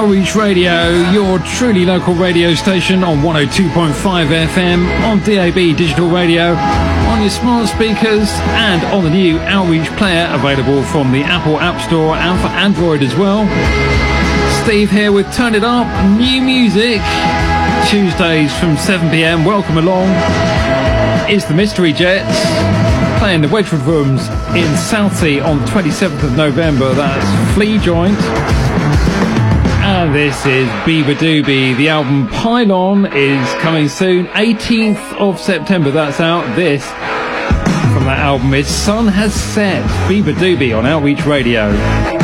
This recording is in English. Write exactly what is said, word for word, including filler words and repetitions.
Outreach Radio, your truly local radio station on one oh two point five F M, on D A B digital radio, on your smart speakers, and on the new Outreach player available from the Apple App Store and for Android as well. Steve here with Turn It Up, new music, Tuesdays from seven p m. Welcome along. It's the Mystery Jets playing the Wedgwood Rooms in Southsea on the twenty-seventh of November. That's Flea Joint. And this is Beaver Doobie. The album Pylon is coming soon, eighteenth of September. That's out. This from that album is Sun Has Set. Beaver Doobie on Outreach Radio.